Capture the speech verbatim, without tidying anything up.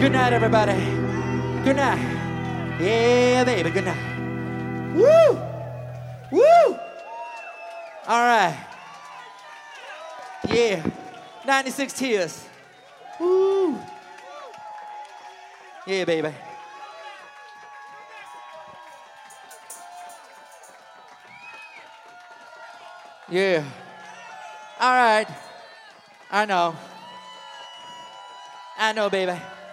Good night, everybody. Good night. Yeah, baby, good night. Woo! Woo! All right. Yeah. ninety-six Tears. Woo! Yeah, baby. Yeah. All right. I know. I know, baby.